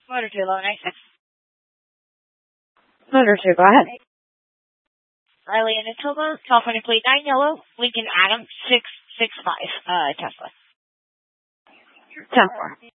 Motor 2, low 96. Motor 2, go ahead. Riley and Atoba, California plate 9 yellow, Lincoln Adam 665, Tesla. 10-4.